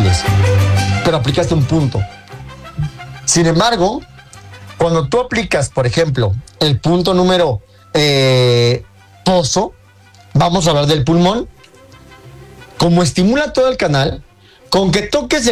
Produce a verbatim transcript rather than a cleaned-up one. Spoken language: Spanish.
posibles, pero aplicaste un punto. Sin embargo, cuando tú aplicas, por ejemplo, el punto número eh, pozo, vamos a hablar del pulmón, como estimula todo el canal, con que toques el